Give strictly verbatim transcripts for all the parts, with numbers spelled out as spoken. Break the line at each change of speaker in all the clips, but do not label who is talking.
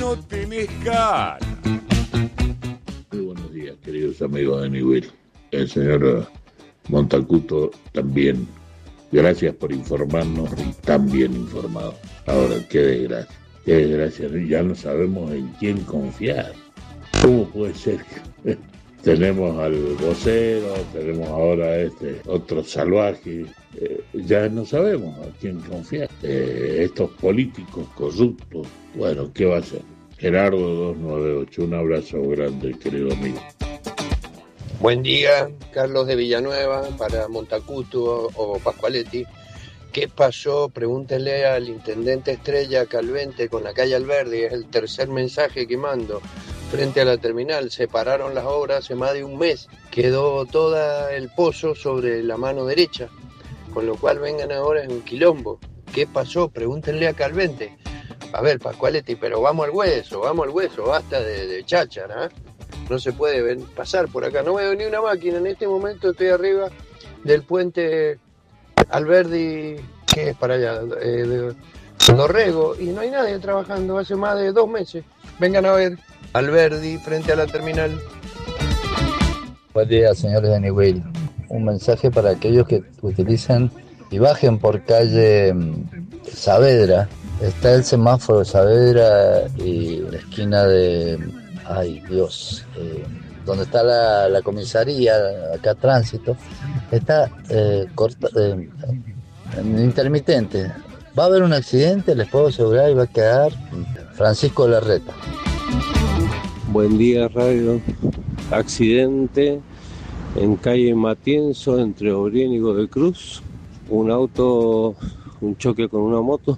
no tenés cara.
Muy buenos días, queridos amigos de Nivel. El señor Montacuto también. Gracias por informarnos y tan bien informado. Ahora, qué desgracia. Qué desgracia. Ya no sabemos en quién confiar. ¿Cómo puede ser que tenemos al vocero, tenemos ahora a este otro salvaje? Eh, ya no sabemos a quién confiar. Eh, estos políticos corruptos, bueno, ¿qué va a hacer? Gerardo dos nueve ocho, un abrazo grande, querido amigo.
Buen día, Carlos de Villanueva, para Montacuto o Pascualetti. ¿Qué pasó? Pregúntenle al intendente Estrella Calvente con la calle Alberdi, es el tercer mensaje que mando. Frente a la terminal, se pararon las obras hace más de un mes, quedó todo el pozo sobre la mano derecha, con lo cual vengan ahora en un quilombo. ¿Qué pasó? Pregúntenle a Calvente. A ver, Pascualetti, pero vamos al hueso, vamos al hueso, basta de, de cháchara, ¿eh? No se puede ven, pasar por acá, no veo ni una máquina, en este momento estoy arriba del puente Alberdi, que es para allá, eh, de Dorrego, y no hay nadie trabajando hace más de dos meses. Vengan a ver, Alberdi frente a la terminal.
Buen día, señores de Nivel. Un mensaje para aquellos que utilicen y bajen por calle Saavedra. Está el semáforo Saavedra y la esquina de... Ay, Dios. Eh, donde está la, la comisaría, acá tránsito, está eh, corta, eh, intermitente. Va a haber un accidente, les puedo asegurar, y va a quedar Francisco Larreta.
Buen día, radio. Accidente en calle Matienzo, entre Obriénigo de Cruz. Un auto, un choque con una moto.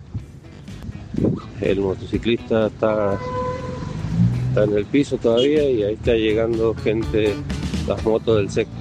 El motociclista está, está en el piso todavía y ahí está llegando gente, las motos del S E C.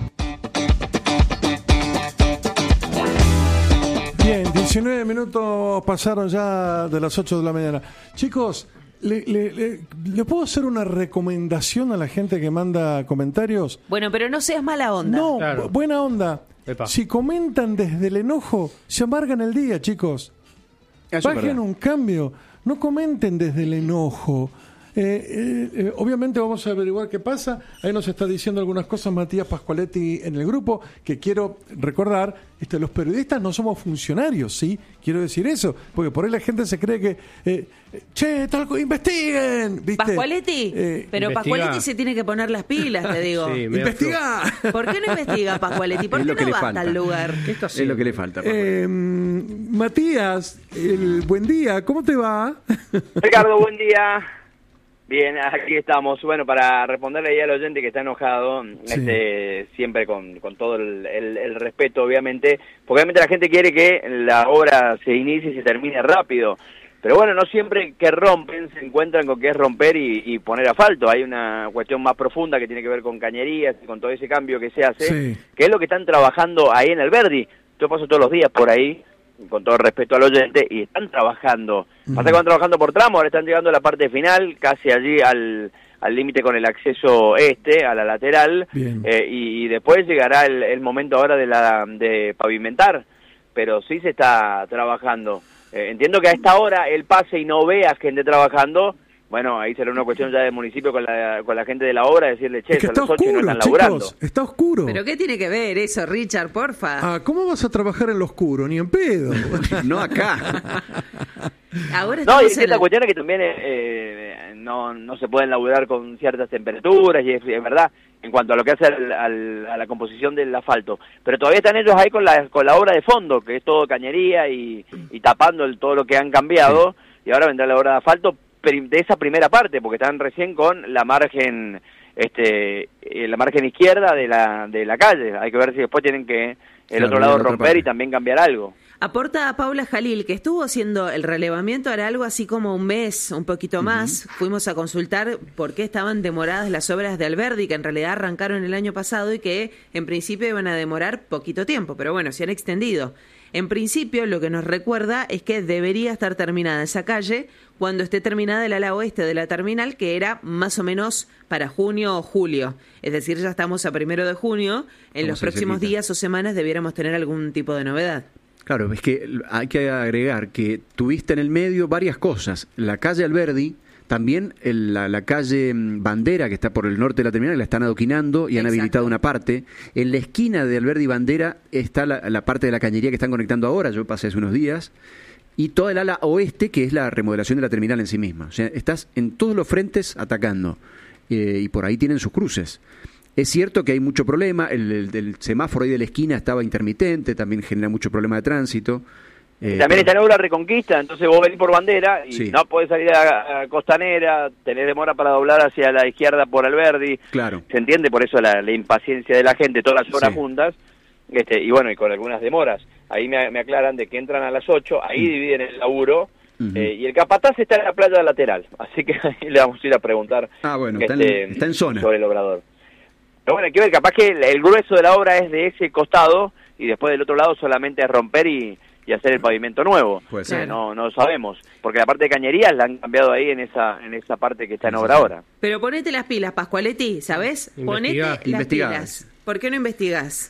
Bien, diecinueve minutos pasaron ya de las ocho de la mañana. Chicos, ¿le, le, le, ¿le puedo hacer una recomendación a la gente que manda comentarios?
Bueno, pero no seas mala onda.
No,
Claro.
bu- buena onda.
Epa.
Si comentan desde el enojo, se amargan el día, chicos.
Eso es
Bajen
verdad.
un cambio. No comenten desde el enojo. Eh, eh, eh, obviamente vamos a averiguar qué pasa. Ahí nos está diciendo algunas cosas Matías Pascualetti en el grupo, que quiero recordar, este, los periodistas no somos funcionarios, ¿sí? Quiero decir eso, porque por ahí la gente se cree que, eh, che, tal co- investiguen, ¿viste?
Pascualetti,
Eh,
pero
investiga.
Pascualetti se tiene que poner las pilas, te digo.
Sí, medio
¡Investigá!
¿Por qué no investiga Pascualetti? ¿Por
Es
qué
lo que
no
le
va
falta.
hasta el lugar?
Esto sí.
Es lo que le falta.
Eh, Matías, el buen día, ¿cómo te va?
Ricardo, buen día. Bien, aquí estamos. Bueno, para responderle ahí al oyente que está enojado,
Sí.
este, siempre con, con todo el, el, el respeto, obviamente, porque obviamente la gente quiere que la obra se inicie y se termine rápido. Pero bueno, no siempre que rompen se encuentran con que es romper y, y poner asfalto. Hay una cuestión más profunda que tiene que ver con cañerías y con todo ese cambio que se hace,
Sí.
que es lo que están trabajando ahí en el Verdi. Yo paso todos los días por ahí, con todo el respeto al oyente, y están trabajando.
Ujú.
Pasa que van trabajando por tramo, ahora están llegando a la parte final, casi allí al al límite con el acceso este, a la lateral,
Bien.
eh, y, y después llegará el, el momento ahora de la de pavimentar, pero sí se está trabajando. Eh, entiendo que a esta hora el pase y no veas gente trabajando, bueno, ahí será una cuestión ya del municipio con la con la gente de la obra, decirle, che,
Es que
son
está
las ocho y no
oscuro,
están laburando.
chicos, está oscuro.
¿Pero qué tiene que ver eso, Richard, porfa?
Ah, ¿cómo vas a trabajar en lo oscuro? Ni en pedo.
No acá.
Ahora
No, y
estamos
es
en
esta
el-
cuestión es que también eh, eh, no, no se pueden laburar con ciertas temperaturas, y es, es verdad, en cuanto a lo que hace al, al- a la composición del asfalto. Pero todavía están ellos ahí con la, con la obra de fondo, que es todo cañería y, y tapando el, todo lo que han cambiado, y ahora vendrá la obra de asfalto prim- de esa primera parte, porque están recién con la margen este eh, la margen izquierda de la de la calle. Hay que ver si después tienen que el
Claro,
otro lado
la otra
romper
parte.
y también cambiar algo.
Aporta a Paula Jalil, que estuvo haciendo el relevamiento hará algo así como un mes, un poquito más. Fuimos a consultar por qué estaban demoradas las obras de Alberdi, que en realidad arrancaron el año pasado y que en principio iban a demorar poquito tiempo, pero bueno, se han extendido. En principio, lo que nos recuerda es que debería estar terminada esa calle cuando esté terminada el ala oeste de la terminal, que era más o menos para junio o julio. Es decir, ya estamos a primero de junio. En
Estamos
los
ahí
próximos
cerquita.
días o semanas debiéramos tener algún tipo de novedad.
Claro, es que hay que agregar que tuviste en el medio varias cosas. La calle Alberdi También el, la, la calle Bandera, que está por el norte de la terminal, la están adoquinando y han
Exacto.
habilitado una parte. En la esquina de Alberdi y Bandera está la, la parte de la cañería que están conectando ahora, yo pasé hace unos días. Y toda el ala oeste, que es la remodelación de la terminal en sí misma. O sea, estás en todos los frentes atacando. Eh, y por ahí tienen sus cruces. Es cierto que hay mucho problema. El, el, el semáforo ahí de la esquina estaba intermitente, también genera mucho problema de tránsito. Eh,
También está en obra Reconquista, entonces vos venís por Bandera y
Sí.
no podés salir a, a Costanera, tenés demora para doblar hacia la izquierda por Alberdi.
Claro.
Se entiende por eso la, la impaciencia de la gente, todas las horas
Sí.
juntas. Este, y bueno, y con algunas demoras. Ahí me, me aclaran de que entran a las ocho, ahí mm. dividen el laburo, uh-huh. eh, y el capataz está en la playa lateral, así que ahí le vamos a ir a preguntar
ah, bueno,
este,
está, en, está en zona.
sobre el obrador. Pero bueno, hay que ver, capaz que el, el grueso de la obra es de ese costado, y después del otro lado solamente es romper y, y hacer el pavimento nuevo.
Puede ser.
Eh, no, no sabemos, porque la parte de cañerías la han cambiado ahí en esa en esa parte que está en obra ahora.
Pero ponete las pilas, Pascualetti, ¿sabés? Ponete las
Investigá.
pilas. ¿Por qué no investigás?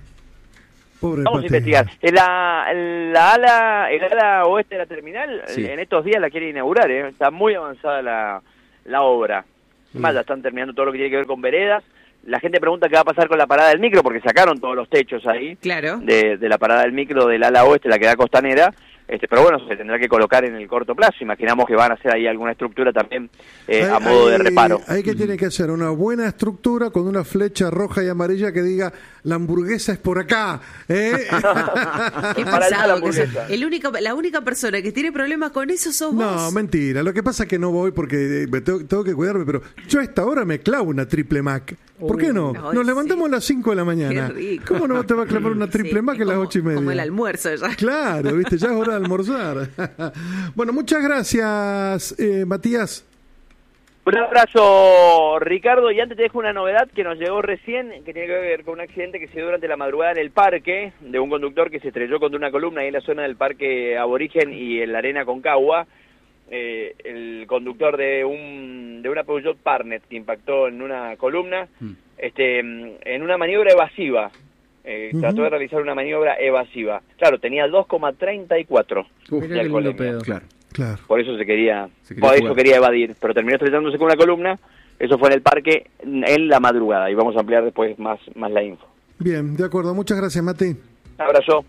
Pobre
Vamos a
Pati.
investigar. En la, en la ala, el ala oeste de la terminal,
Sí.
en estos días la quiere inaugurar, ¿eh? Está muy avanzada la, la obra. Más, ya están terminando todo lo que tiene que ver con veredas. La gente pregunta qué va a pasar con la parada del micro, porque sacaron todos los techos ahí.
Claro.
De, de la parada del micro del ala oeste, la que da Costanera. Este, pero bueno, se tendrá que colocar en el corto plazo. Imaginamos que van a hacer ahí alguna estructura también eh, a modo de reparo.
Hay que tiene que hacer una buena estructura con una flecha roja y amarilla que diga la hamburguesa es por acá. ¿eh?
Qué
Para el
pesado
ala
que sos.
hamburguesa.
El único, la única persona que tiene problemas con eso sos
No,
vos.
mentira. Lo que pasa es que no voy porque eh, me tengo, tengo que cuidarme, pero yo a esta hora me clavo una triple Mac. ¿Por qué no?
Ay,
Nos levantamos
sí.
a las cinco de la mañana.
Qué rico.
¿Cómo no te va a clavar una triple
Sí,
Mac a las
como-
ocho y media?
Como el almuerzo ya.
Claro, viste, ya es hora de almorzar. Bueno, muchas gracias, eh, Matías.
Un abrazo, Ricardo, y antes te dejo una novedad que nos llegó recién, que tiene que ver con un accidente que se dio durante la madrugada en el parque, de un conductor que se estrelló contra una columna ahí en la zona del parque Aborigen y en la arena Concagua. Eh, el conductor de un de una Peugeot Partner que impactó en una columna, mm. este en una maniobra evasiva. Eh, uh-huh. Trató de realizar una maniobra evasiva. Claro, tenía dos coma treinta y cuatro de alcoholemia.
Claro.
Claro.
Por eso se quería,
se quería
por
jugar.
eso quería evadir, pero terminó estrellándose con una columna. Eso fue en el parque en la madrugada y vamos a ampliar después más más la info.
Bien, de acuerdo. Muchas gracias, Mati.
Un abrazo.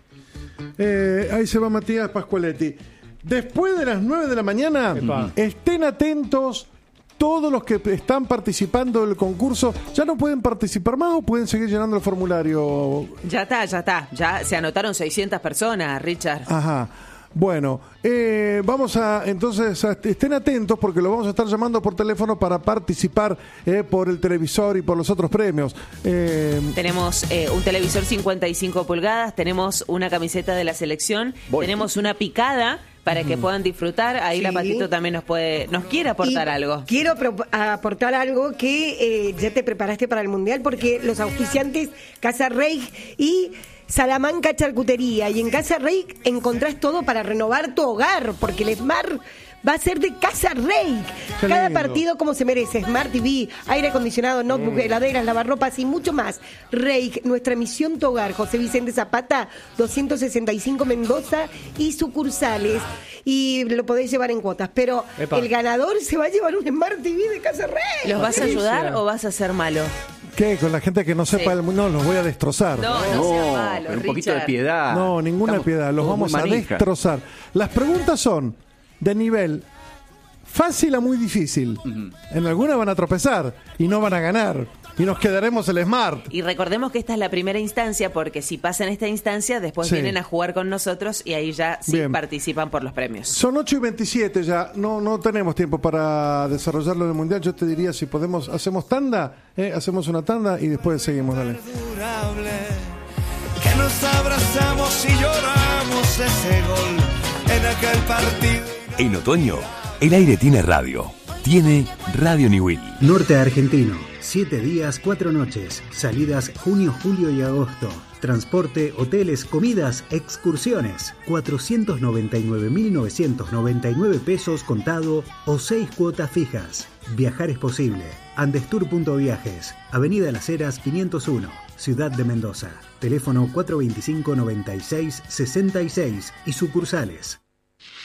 Eh, ahí se va Matías Pascualetti. Después de las nueve de la mañana, Epa. estén atentos. Todos los que están participando del concurso, ¿ya no pueden participar más o pueden seguir llenando el formulario?
Ya está, ya está. Ya se anotaron seiscientas personas, Richard.
Ajá. Bueno, eh, vamos a, entonces, a, estén atentos porque lo vamos a estar llamando por teléfono para participar eh, por el televisor y por los otros premios. Eh,
tenemos eh, un televisor cincuenta y cinco pulgadas, tenemos una camiseta de la selección,
Voy.
tenemos una picada para que puedan disfrutar. Ahí
Sí.
la Patito también nos puede, nos quiere aportar
Y
algo.
Quiero pro- aportar algo que eh, ya te preparaste para el Mundial, porque los auspiciantes Casa Rey y Salamanca Charcutería, y en Casa Rey encontrás todo para renovar tu hogar, porque el Smart va a ser de Casa Rey.
Qué
Cada
lindo.
partido como se merece. Smart T V, aire acondicionado, notebook, heladeras, lavarropas y mucho más. Rey, nuestra misión tu hogar. José Vicente Zapata, doscientos sesenta y cinco Mendoza y sucursales. Y lo podéis llevar en cuotas. Pero
Epa.
el ganador se va a llevar un Smart T V de Casa Rey.
¿Los vas a
Patricia.
ayudar o vas a ser malo?
¿Qué? Con la gente que no sepa
Sí.
el mundo, no, los voy a destrozar.
No, no, sea malo,
pero un poquito de
Richard.
piedad.
No, ninguna
Estamos
piedad, los
todos
vamos
muy
a
manija.
destrozar. Las preguntas son de nivel fácil a muy difícil.
Ujú.
En algunas van a tropezar y no van a ganar. Y nos quedaremos el Smart.
Y recordemos que esta es la primera instancia, porque si pasan esta instancia, después
Sí.
vienen a jugar con nosotros y ahí ya sí
Bien.
participan por los premios.
Son ocho y veintisiete ya, no no tenemos tiempo para desarrollarlo en el Mundial. Yo te diría, si podemos, hacemos tanda, ¿eh? hacemos una tanda y después seguimos, dale.
Que nos abrazamos y lloramos ese gol en aquel partido.
En otoño, el aire tiene radio. Tiene Radio Niwil.
Norte argentino. Siete días, cuatro noches. Salidas junio, julio y agosto. Transporte, hoteles, comidas, excursiones. cuatrocientos noventa y nueve mil novecientos noventa y nueve pesos contado o seis cuotas fijas. Viajar es posible. Andestur punto viajes. Avenida Las Heras quinientos uno. Ciudad de Mendoza. Teléfono cuatro dos cinco, nueve seis, seis seis y sucursales.